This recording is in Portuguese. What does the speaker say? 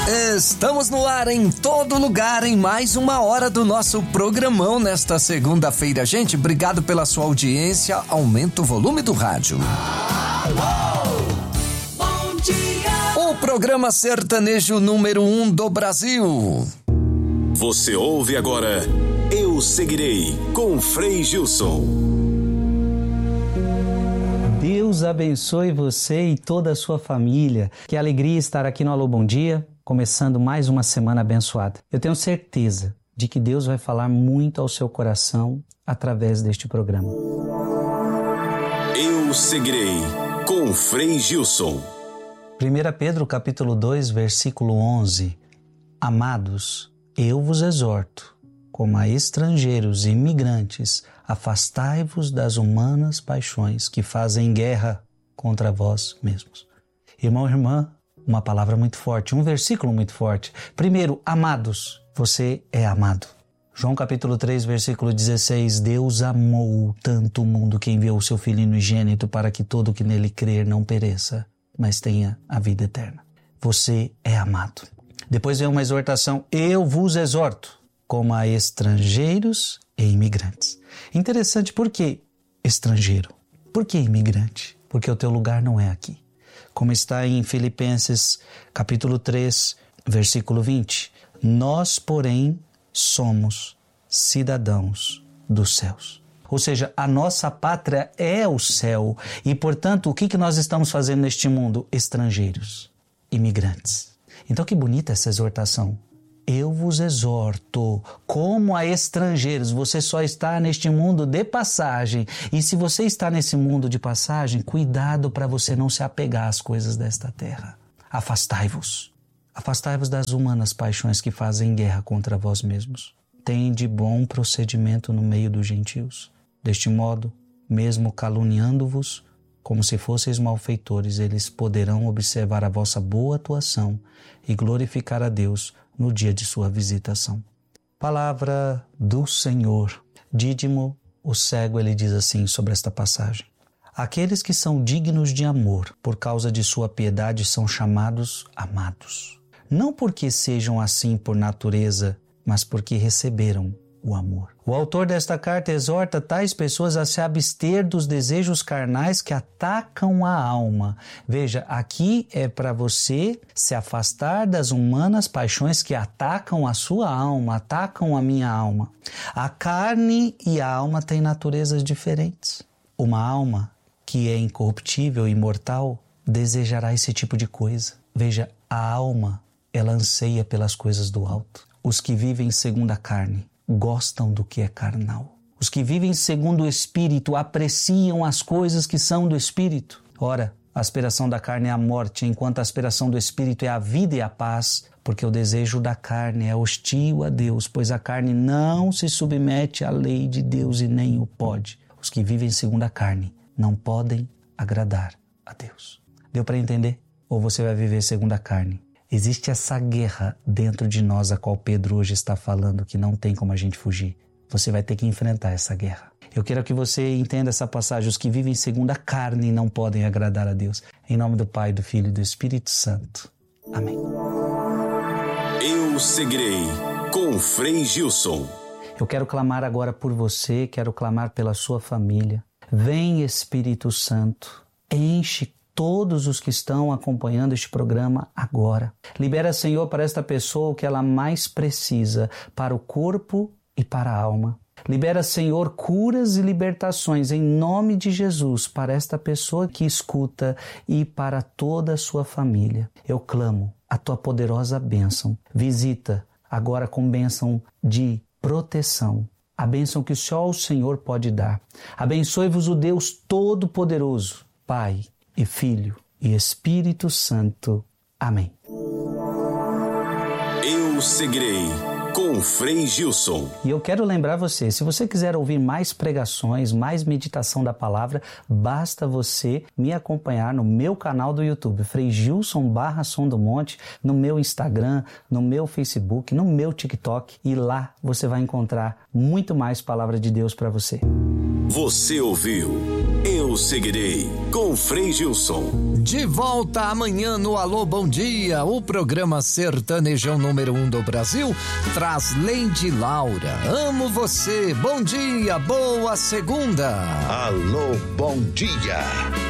Estamos no ar em todo lugar em mais uma hora do nosso programão nesta segunda-feira. Gente, obrigado pela sua audiência. Aumenta o volume do rádio. Bom dia. O programa sertanejo número 1 do Brasil. Você ouve agora Eu Seguirei com Frei Gilson. Deus abençoe você e toda a sua família. Que alegria estar aqui no Alô Bom Dia, começando mais uma semana abençoada. Eu tenho certeza de que Deus vai falar muito ao seu coração através deste programa. Eu Seguirei com Frei Gilson. 1 Pedro capítulo 2, versículo 11. Amados, eu vos exorto, como a estrangeiros e imigrantes, afastai-vos das humanas paixões que fazem guerra contra vós mesmos. Irmão e irmã, uma palavra muito forte, um versículo muito forte. Primeiro, amados, você é amado. João capítulo 3, versículo 16, Deus amou tanto o mundo que enviou o seu Filho unigênito para que todo que nele crer não pereça, mas tenha a vida eterna. Você é amado. Depois vem uma exortação, eu vos exorto, como a estrangeiros e imigrantes. Interessante, por que estrangeiro? Por que imigrante? Porque o teu lugar não é aqui. Como está em Filipenses capítulo 3, versículo 20. Nós, porém, somos cidadãos dos céus. Ou seja, a nossa pátria é o céu. E, portanto, o que nós estamos fazendo neste mundo? Estrangeiros, imigrantes. Então, que bonita essa exortação. Eu vos exorto, como a estrangeiros, você só está neste mundo de passagem. E se você está nesse mundo de passagem, cuidado para você não se apegar às coisas desta terra. Afastai-vos. Afastai-vos das humanas paixões que fazem guerra contra vós mesmos. Tende bom procedimento no meio dos gentios. Deste modo, mesmo caluniando-vos, como se fosseis malfeitores, eles poderão observar a vossa boa atuação e glorificar a Deus no dia de sua visitação. Palavra do Senhor. Dídimo, o cego, ele diz assim sobre esta passagem. Aqueles que são dignos de amor, por causa de sua piedade, são chamados amados. Não porque sejam assim por natureza, mas porque receberam o amor. O autor desta carta exorta tais pessoas a se abster dos desejos carnais que atacam a alma. Veja, aqui é para você se afastar das humanas paixões que atacam a sua alma, atacam a minha alma. A carne e a alma têm naturezas diferentes. Uma alma que é incorruptível e imortal desejará esse tipo de coisa. Veja, a alma, ela anseia pelas coisas do alto. Os que vivem segundo a carne gostam do que é carnal. Os que vivem segundo o Espírito apreciam as coisas que são do Espírito. Ora, a aspiração da carne é a morte, enquanto a aspiração do Espírito é a vida e a paz, porque o desejo da carne é hostil a Deus, pois a carne não se submete à lei de Deus e nem o pode. Os que vivem segundo a carne não podem agradar a Deus. Deu para entender? Ou você vai viver segundo a carne? Existe essa guerra dentro de nós, a qual Pedro hoje está falando, que não tem como a gente fugir. Você vai ter que enfrentar essa guerra. Eu quero que você entenda essa passagem. Os que vivem segundo a carne não podem agradar a Deus. Em nome do Pai, do Filho e do Espírito Santo. Amém. Eu Seguirei com Frei Gilson. Eu quero clamar agora por você, quero clamar pela sua família. Vem, Espírito Santo, enche todos os que estão acompanhando este programa agora. Libera, Senhor, para esta pessoa o que ela mais precisa, para o corpo e para a alma. Libera, Senhor, curas e libertações em nome de Jesus para esta pessoa que escuta e para toda a sua família. Eu clamo a tua poderosa bênção. Visita agora com bênção de proteção. A bênção que só o Senhor pode dar. Abençoe-vos o Deus Todo-Poderoso, Pai e Filho e Espírito Santo. Amém. Eu Seguirei com Frei Gilson. E eu quero lembrar você, se você quiser ouvir mais pregações, mais meditação da palavra, basta você me acompanhar no meu canal do YouTube, Frei Gilson /Som do Monte, no meu Instagram, no meu Facebook, no meu TikTok, e lá você vai encontrar muito mais palavra de Deus para você. Você ouviu Eu Seguirei, com Frei Gilson. De volta amanhã no Alô Bom Dia, o programa sertanejão número 1 do Brasil traz Lady Laura. Amo você, bom dia, boa segunda. Alô, bom dia.